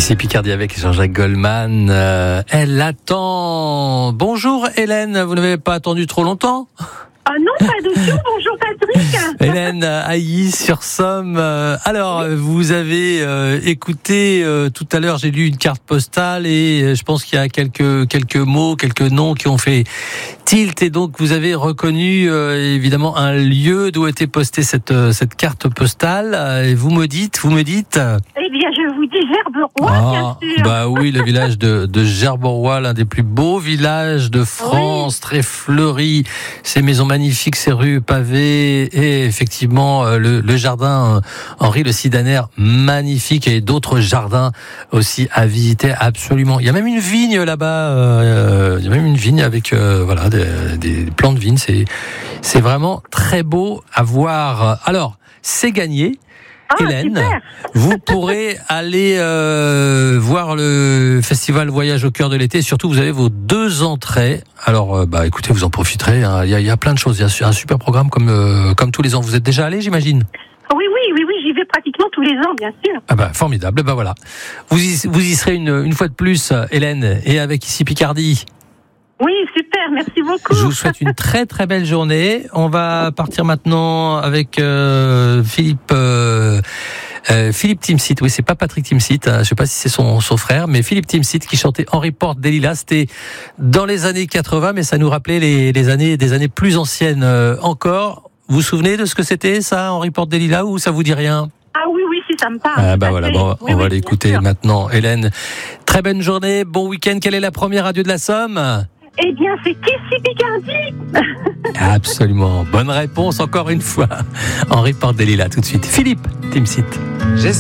Ici Picardie avec Jean-Jacques Goldman. Elle attend. Bonjour Hélène, vous n'avez pas attendu trop longtemps ? Ah non, pas du tout. Bonjour Patrick. Hélène Ailly-sur-Somme. Alors, vous avez écouté tout à l'heure, j'ai lu une carte postale et je pense qu'il y a quelques mots, quelques noms qui ont fait tilt, et donc vous avez reconnu évidemment un lieu d'où était postée cette carte postale. Et vous me dites. Eh bien, je vous dis Gerberoy, bien sûr. Bah oui, le village de Gerberoy, l'un des plus beaux villages de France, très fleuri, ces maisons magnifiques, ces rues pavées, et effectivement le jardin Henri le Sidanaire, magnifique, et d'autres jardins aussi à visiter absolument. Il y a même une vigne là-bas, il y a même une vigne avec voilà des plants de vigne. C'est vraiment très beau à voir. Alors, c'est gagné. Hélène, super. Vous pourrez aller voir le festival Voyage au cœur de l'été. Surtout, vous avez vos 2 entrées. Alors, écoutez, vous en profiterez. Hein. Il y a plein de choses. Il y a un super programme comme tous les ans. Vous êtes déjà allé, j'imagine ? Oui, j'y vais pratiquement tous les ans, bien sûr. Formidable. Voilà. Vous y serez une fois de plus, Hélène, et avec ici Picardie. Oui, super, merci beaucoup. Je vous souhaite une très très belle journée. On va partir maintenant avec Philippe Timsit. Oui, c'est pas Patrick Timsit, je sais pas si c'est son frère, mais Philippe Timsit qui chantait Henri Porte des Lilas. C'était dans les années 80, mais ça nous rappelait des années plus anciennes encore. Vous vous souvenez de ce que c'était, ça, Henri Porte des Lilas, ou ça vous dit rien ? Ah oui, si, ça me parle. On va l'écouter maintenant. Hélène, très bonne journée, bon week-end. Quelle est la première radio de la Somme ? Eh bien, c'est ici Picardie. Absolument. Bonne réponse encore une fois. Henri Porte des Lilas tout de suite. Philippe Timsit.